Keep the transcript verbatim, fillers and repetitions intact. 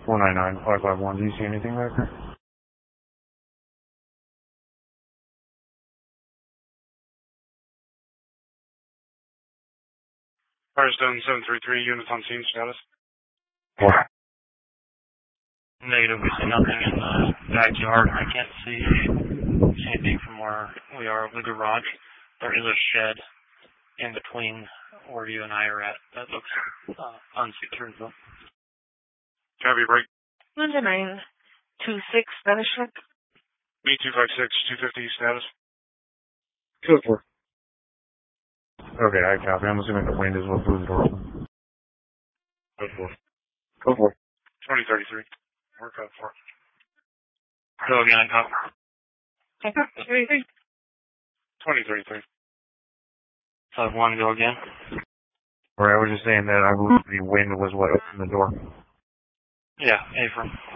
four nine nine, five five one. Do you see anything back there? Firestone seven three three, units on scene, status. What? Negative, we see nothing in the backyard. I can't see anything from where we are over the garage. There is a shed in between where you and I are at. That looks uh, unsecured though. Copy, break. Linda nine two six, status check. B two five six, two fifty, status. Go for it. Okay, I copy. I'm assuming the wind is what blew the door open. Go for it. Go for it. twenty thirty-three. Work out for it. Go again, I copy. twenty thirty-three. Five one, go again. Alright, I was just saying that I believe the wind was what opened the door. Yeah, A firm.